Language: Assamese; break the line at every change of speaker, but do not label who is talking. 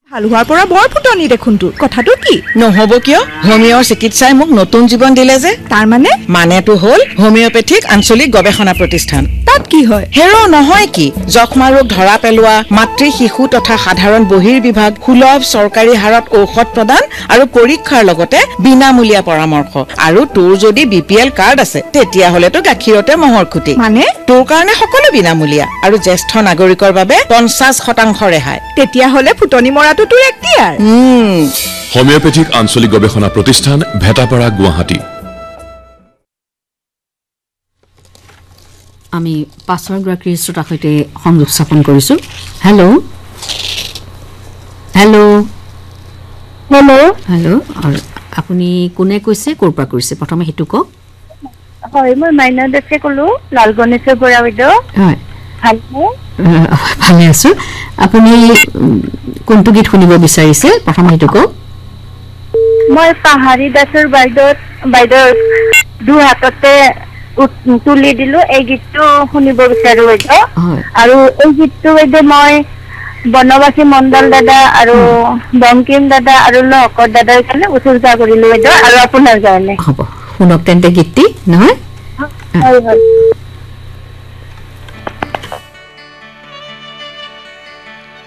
ভাল হোৱাৰ পৰা বৰ ফুটনি দেখোন তোৰ কথাটো কি
নহব কিয় হোমিঅৰ চিকিৎসাই মোক নতুন জীৱন দিলে যে
তাৰ
মানেটো হল হোমিঅপ্যাথিক আঞ্চলিক গৱেষণা প্ৰতিষ্ঠান
তাত কি হয়
হেৰো নহয় কি যক্ষ্মা ৰোগ ধৰা পেলোৱা মাতৃ শিশু তথা সাধাৰণ বহিৰ্বিভাগ সুলভ চৰকাৰী হাৰত ঔষধ প্ৰদান আৰু পৰীক্ষাৰ লগতে বিনামূলীয়া পৰামৰ্শ আৰু তোৰ যদি বিপিএল কাৰ্ড আছে তেতিয়া হলেতো গাখীৰতে মহৰ খুটি
মানে
তোৰ কাৰণে সকলো বিনামূলীয়া আৰু জ্যেষ্ঠ নাগৰিকৰ বাবে 50% ৰেহাই
তেতিয়া হলে ফুটনি মৰাটো তোৰ এক্টিয়াৰ
হোমিঅপ্যাথিক আঞ্চলিক গৱেষণা প্ৰতিষ্ঠান ভেটাপাৰা গুৱাহাটী
আমি পাছৰ গৰাকী শ্ৰোতাৰ সৈতে সংযোগ স্থাপন কৰিছো হেল্ল' হেল্ল'
হেল্ল'
হেল্ল' আৰু আপুনি কোনে কৈছে ক'ৰ পৰা কৈছে প্ৰথমে হেতু কওক
হয় মই মাইনা দাসে ক'লো লালগণেশ্বৰ বৰা বাইদেউ
হয়
ভালে
ভালে আছো আপুনি কোনটো গীত শুনিব বিচাৰিছে প্ৰথমে হেতু কওক
মই পাহাৰী দাসৰ বাইদেউ দু হাততে তুলি দিলো এই গীতটো শুনিব বিচাৰো বাইদেউ আৰু এই গীতটো বাইদেউ মই বনবাসী মণ্ডল দাদা আৰু বংকিম দাদা আৰু লহকৰ দাদাৰ কাৰণে উচৰ্গা কৰিলো বাইদেউ আৰু আপোনাৰ কাৰণে
হ'ব শুনক তেন্তে গীতটি নহয়
হয়